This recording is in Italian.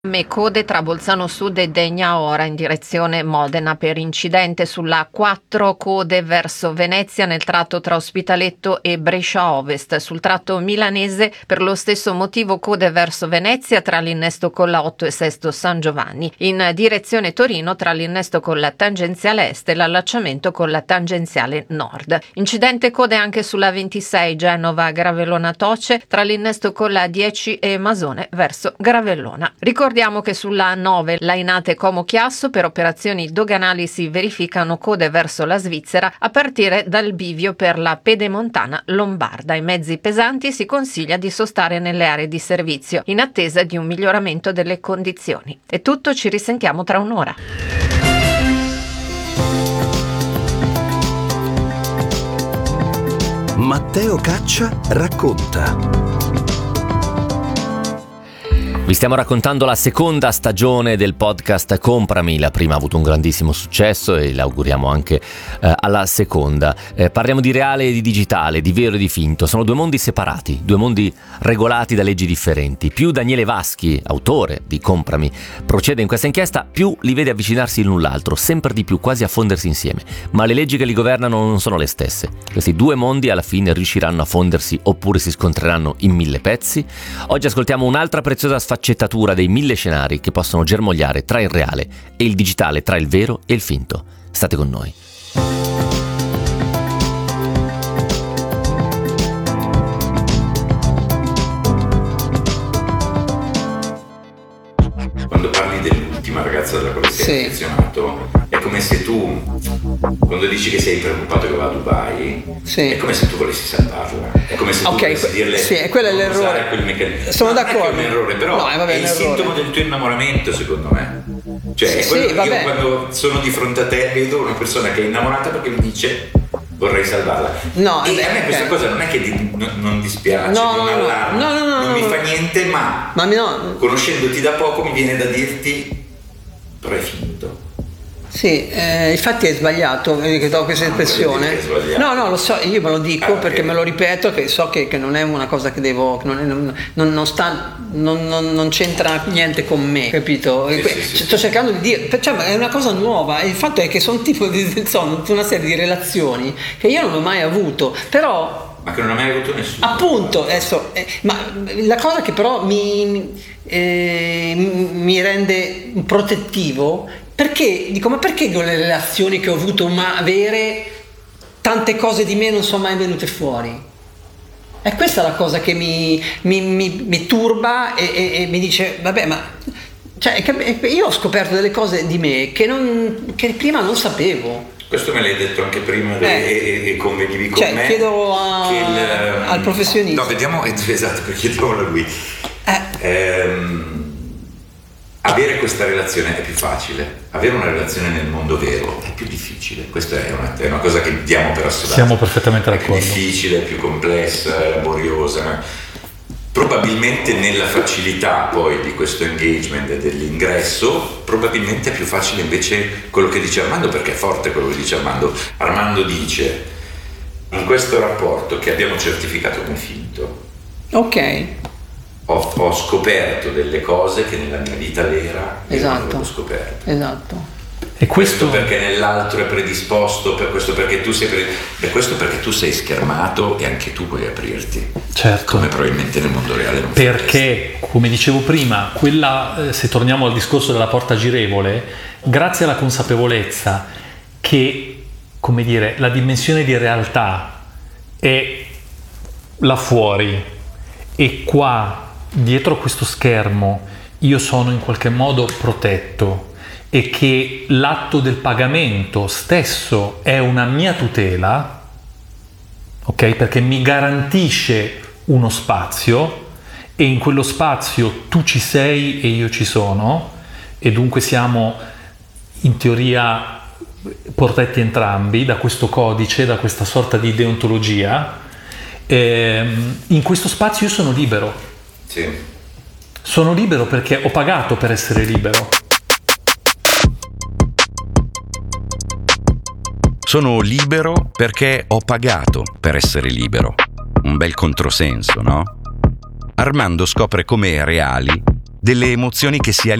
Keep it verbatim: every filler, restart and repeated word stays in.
Code tra Bolzano Sud e Degna Ora in direzione Modena per incidente sulla quattro code verso Venezia nel tratto tra Ospitaletto e Brescia Ovest. Sul tratto milanese per lo stesso motivo code verso Venezia tra l'innesto con la otto e Sesto San Giovanni. In direzione Torino tra l'innesto con la tangenziale est e l'allacciamento con la tangenziale nord. Incidente code anche sulla ventisei Genova Gravellona Toce tra l'innesto con la dieci e Masone verso Gravellona. Ricordiamo che sulla nove Lainate Como Chiasso per operazioni doganali si verificano code verso la Svizzera a partire dal bivio per la Pedemontana Lombarda. I mezzi pesanti si consiglia di sostare nelle aree di servizio in attesa di un miglioramento delle condizioni. È tutto, ci risentiamo tra un'ora. Matteo Caccia racconta. Vi stiamo raccontando la seconda stagione del podcast Comprami. La prima ha avuto un grandissimo successo e l'auguriamo anche eh, alla seconda. Eh, parliamo di reale e di digitale, di vero e di finto. Sono due mondi separati, due mondi regolati da leggi differenti. Più Daniele Vaschi, autore di Comprami, procede in questa inchiesta, più li vede avvicinarsi l'un l'altro, sempre di più, quasi a fondersi insieme. Ma le leggi che li governano non sono le stesse. Questi due mondi alla fine riusciranno a fondersi oppure si scontreranno in mille pezzi. Oggi ascoltiamo un'altra preziosa sfaccettatura dei mille scenari che possono germogliare tra il reale e il digitale, tra il vero e il finto. State con noi. Quando parli dell'ultima ragazza della quale sei sì. affezionato, è come se tu, quando dici che sei preoccupato che va a Dubai, sì. è come se tu volessi salvarla. È come se tu okay, volessi dirle sì, è quello è l'errore. Quel meccanismo. Sono no, d'accordo. Non è, è un errore, però no, vabbè, è il errore. sintomo del tuo innamoramento, secondo me. Cioè, sì, è quello sì, che io vabbè. quando sono di fronte a te vedo una persona che è innamorata perché mi dice vorrei salvarla. No, e beh, a me questa okay. cosa non è che di, non, non dispiace, no, non no, allarma, no, no, no, non mi no, fa no. niente, ma, ma no. conoscendoti da poco mi viene da dirti però è finto. Sì, eh, infatti è sbagliato che do questa espressione. No, no, lo so, io me lo dico ah, perché okay. me lo ripeto, che so che, che non è una cosa che devo, che non, è, non, non, non sta, non, non, non c'entra niente con me, capito? Sì, sì, sì, sto sì. cercando di dire, cioè, è una cosa nuova. Il fatto è che sono tipo di, sono una serie di relazioni che io non ho mai avuto, però. Ma che non ha mai avuto nessuno. Appunto, adesso, eh, ma la cosa che però mi, eh, mi rende protettivo, perché dico, ma perché con le relazioni che ho avuto ma avere tante cose di me non sono mai venute fuori? È questa la cosa che mi, mi, mi, mi turba e, e, e mi dice, vabbè, ma cioè, io ho scoperto delle cose di me che, non, che prima non sapevo. Questo me l'hai detto anche prima eh. e, e convenivi con cioè, me. Chiedo a, che il, al professionista. No, vediamo, esatto, perché chiediamolo a lui. Eh. Ehm, avere questa relazione è più facile, avere una relazione nel mondo vero è più difficile. Questa è una, è una cosa che diamo per assodata. Siamo perfettamente d'accordo. È più difficile, è più complessa, è laboriosa. Probabilmente nella facilità poi di questo engagement e dell'ingresso, probabilmente è più facile invece quello che dice Armando, perché è forte quello che dice Armando. Armando dice, in questo rapporto che abbiamo certificato come finto, ok, ho, ho scoperto delle cose che nella mia vita vera io esatto. non avevo scoperto. Esatto. E questo... questo perché nell'altro è predisposto, per questo perché tu sei pre... e questo perché tu sei schermato e anche tu puoi aprirti. Certo. Come probabilmente nel mondo reale non perché, come dicevo prima, quella, se torniamo al discorso della porta girevole, grazie alla consapevolezza che, come dire, la dimensione di realtà è là fuori e qua, dietro questo schermo, io sono in qualche modo protetto, e che l'atto del pagamento stesso è una mia tutela, ok? Perché mi garantisce uno spazio e in quello spazio tu ci sei e io ci sono e dunque siamo in teoria protetti entrambi da questo codice, da questa sorta di deontologia. E in questo spazio io sono libero. Sì. Sono libero perché ho pagato per essere libero. Sono libero perché ho pagato per essere libero. Un bel controsenso, no? Armando scopre come reali delle emozioni che si